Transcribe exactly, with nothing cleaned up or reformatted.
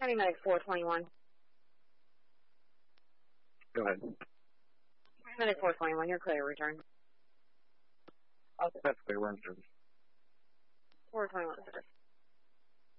County Medic four twenty-one. Go ahead. County Medic four twenty-one, you're clear to return. That's clear, we're in service. four twenty-one service.